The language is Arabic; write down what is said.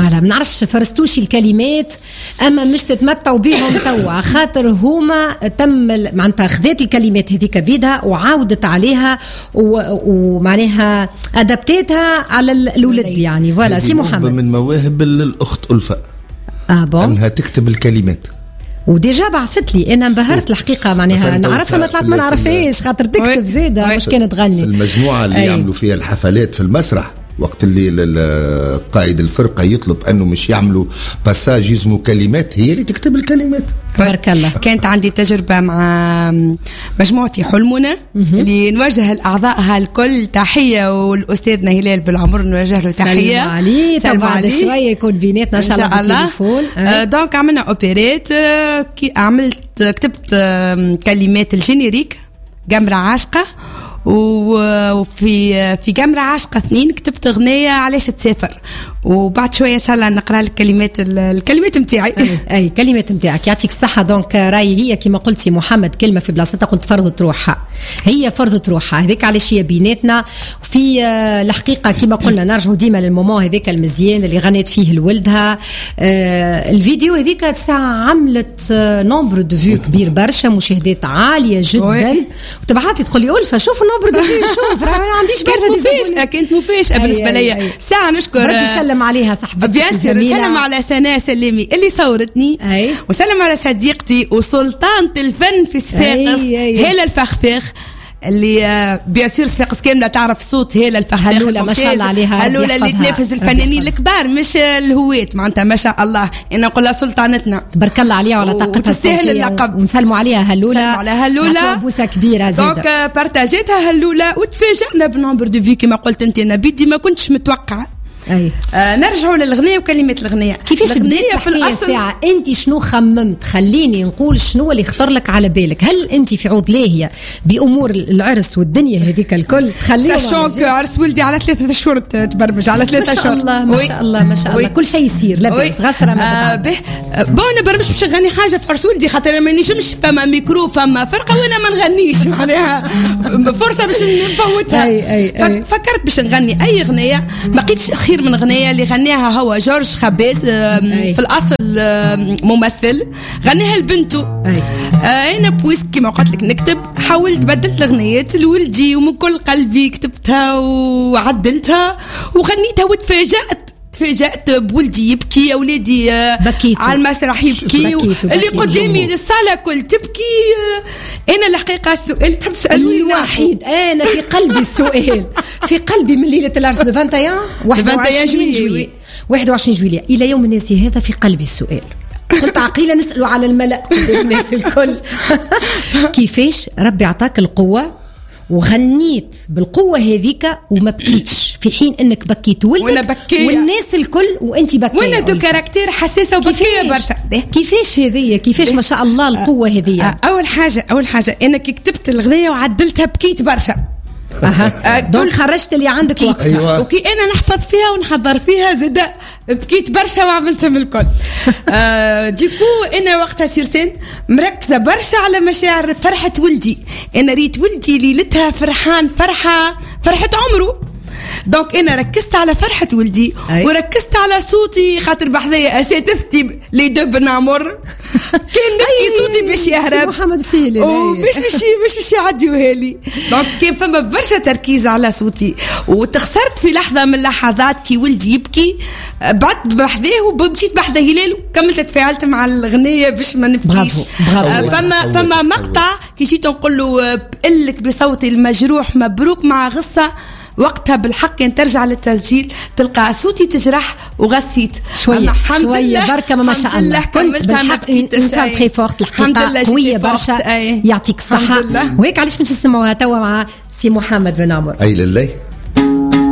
لا ما نعرفش فرستوش الكلمات اما مش تتمتعوا بهم توا خاطر هما تم معناتها خذات الكلمات هذيك بيدها وعاودت عليها ومعناها ادابتيتها على الاولاد يعني فوالا سي محمد من مواهب الاخت ألفة انها تكتب الكلمات وديجا بعثت لي انا انبهرت الحقيقه معناها نعرفها ما طلعت ما نعرفهاش خاطر تكتب زياده مش كانت تغني في المجموعه اللي يعملوا فيها الحفلات في المسرح وقت اللي قائد الفرقه يطلب انه مش يعملوا باساج يزموا كلمات هي اللي تكتب الكلمات. تبارك الله. كانت عندي تجربه مع مجموعتي حلمنا اللي نوجه لاعضائها الكل تحيه والاستاذنا هلال بالعمر نوجه له تحيه. سلام عليه بعد شويه يكون بيناتنا ان شاء الله بالتليفون. دونك عملنا اوبريت كتبت كلمات الجينيريك جمرة عاشقه وفي جمرة عاشقة 2 كتبت أغنية علاش تسافر وبعد شوية إن شاء الله نقرأ لك الكلمات متاعي. أي كلمات متاعك يعطيك الصحة. دونك راي هي كما قلتي محمد كلمة في بلاصتها قلت فرضت روحها هي فرضت روحها هذيك علاش هي بيناتنا في الحقيقة كما قلنا نرجع ديما للمومون هذيك المزيان اللي غنيت فيه لولدها. الفيديو هذيك ساعة عملت نومبر دو فيو كبير برشا مشاهدات عالية جدا وتبعتي تقول لي ألفة شوف نومبر دو فيو شوف أنا ما عنديش برشا كانت مفاجأة بالنسبة لي. ساعة نشكر سلم عليها صاحبتي بيان سور سلم على سناء سلمي اللي صورتني وسلم على صديقتي وسلطانة الفن في صفاقس هالة الفخفاخ اللي بيان سور صفاقس كامله تعرف صوت هالة الفخفاخ هلولا ما شاء الله عليها هلولا اللي تنافس الفنانين الكبار مش الهوات معناتها ما شاء الله انا نقول لها سلطانتنا تبارك الله عليها وعلى طاقتها تستاهل اللقب ونسلموا عليها هلولا على هلولا بوسه كبيره زياده. دونك بارتاجيتها هلولا وتفاجئنا بنمبر دو في كما قلت انت انا بدي ما كنتش متوقعه. نرجعوا للغنية وكلمات الغنية. كيفاش بديت في الأصل ساعة انت شنو خممت خليني نقول شنو اللي خطر لك على بالك هل انت في عود لاهية بأمور العرس والدنيا هذيك الكل خلينا ساشونك عرس ولدي على 3 شهور تبرمج على 3 شهور ما شاء الله ما شاء الله كل شيء يصير لاباس غسرة ما انا برمج باش نغني حاجة في عرس ولدي خاطر ما نجمش فما ميكرو فما فرقة وانا ما نغنيش معناها فرصة باش نفوتها. فكرت باش نغني اي غنية ما لقيتش خير من غنية اللي غنيها هو جورج خباز في الأصل ممثل غنيها لبنته. أنا بويس كما قلت لك نكتب حاولت بدلت الغنيات لولدي ومن كل قلبي كتبتها وعدلتها وغنيتها تفاجأت بولدي يبكي أولادي على المسرح يبكي اللي قدامي الصالة كل تبكي. أنا الحقيقة السؤال تحب تسألوني الوحيد أنا في قلبي السؤال في قلبي من ليلة العرس 21 جويلية إلى يوم الناس هذا في قلبي السؤال قلت عقيلة نسأله على الملأ الناس الكل كيفاش ربي عطاك القوة وغنيت بالقوة هذيك وما بكيتش في حين انك بكيت ولدك والناس الكل وانت بكية وانا دو كاركتير حساسة وبكية برشا. كيفاش هذية كيفاش ما شاء الله القوة هذية. اول حاجة انك كتبت الغنية وعدلتها بكيت برشا دونك خرجت اللي عندك وقتها وكي انا نحفظ فيها ونحضر فيها زاد بكيت برشا وعملتهم الكل. ديكو انا وقتها سيرسين مركزه برشا على مشاعر فرحه ولدي. انا ريت ولدي ليلتها فرحان فرحه عمره دونك انا ركزت على فرحه ولدي وركزت على صوتي خاطر بحذايا اساتذتي لي دو بنعمر كان نبكي صوتي باش يهرب محمد سهيل باش يعديوها لي دونك كان فما برشا تركيز على صوتي وتخسرت في لحظه من اللحظات كي ولدي يبكي بعدت بحذاه ومشيت بحذا هلال وكملت تفاعلت مع الغنيه باش ما نبكيش. فما مقطع كي جيت نقول له بقلك بصوتي المجروح مبروك مع غصه وقتها بالحق كان ترجع للتسجيل تلقى صوتي تجرح وغسيت شويه بركه ما شاء الله كنت بالحق انسان تري فورت الحقيقه قويه برشا يعطيك الصحه وهيك علاش باش نسمعوها توا مع سي محمد بن عمر. اي لله